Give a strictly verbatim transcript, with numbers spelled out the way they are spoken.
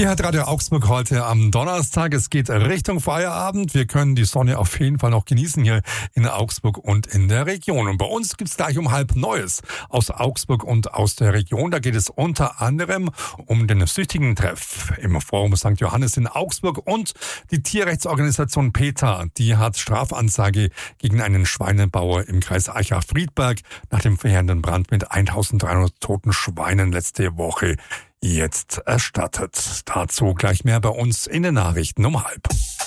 Hier hat Radio Augsburg heute am Donnerstag. Es geht Richtung Feierabend. Wir können die Sonne auf jeden Fall noch genießen hier in Augsburg und in der Region. Und bei uns gibt's gleich um halb Neues aus Augsburg und aus der Region. Da geht es unter anderem um den Süchtigen-Treff im Forum Sankt Johannes in Augsburg und die Tierrechtsorganisation PETA. Die hat Strafanzeige gegen einen Schweinebauer im Kreis Aichach-Friedberg nach dem verheerenden Brand mit eintausenddreihundert toten Schweinen letzte Woche jetzt erstattet. Dazu gleich mehr bei uns in den Nachrichten um halb.